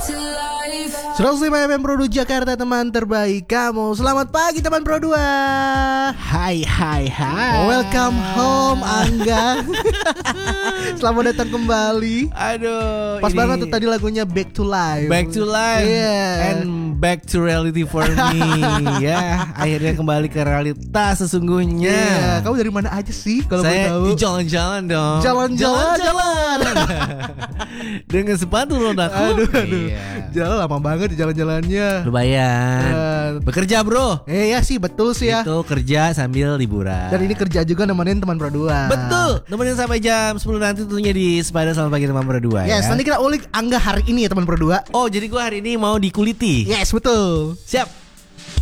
105 FM Pro 2 Jakarta, teman terbaik kamu. Selamat pagi teman Pro 2. Hai. Welcome home Angga. Selamat datang kembali. Aduh, pas ini banget tuh tadi lagunya Back to Life. Back to Life, and back to reality for me. Ya, akhirnya kembali ke realitas sesungguhnya. Kamu dari mana aja sih kalau boleh tahu? Saya jalan-jalan dong. Jalan-jalan. Dengan sepatu rodaku. Aduh. Iya. Jalan lama banget di jalan-jalannya. Lumayan. Bekerja bro. Ya sih betul sih ya. Itu kerja sambil liburan. Dan ini kerja juga nemenin teman Pro 2. Betul. Nemenin sampai jam 10 nanti tentunya di Sepeda Selamat Pagi Teman Pro 2 Yes, ya. nanti kita ulik Angga hari ini ya teman Pro 2. Oh, jadi gue hari ini mau dikuliti. Yes, betul. Siap.